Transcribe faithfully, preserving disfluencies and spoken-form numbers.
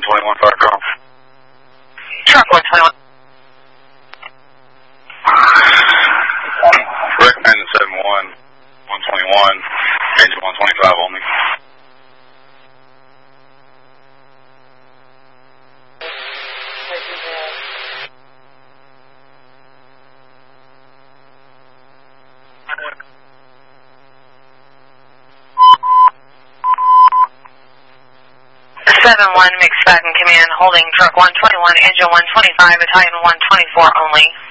twenty-one, fire call. Truck one twenty-one. Recommend seven one, one twenty-one, engine one twenty-five only. seven one, McFadden Command, holding truck one twenty-one, engine one twenty-five, Battalion one twenty-four only.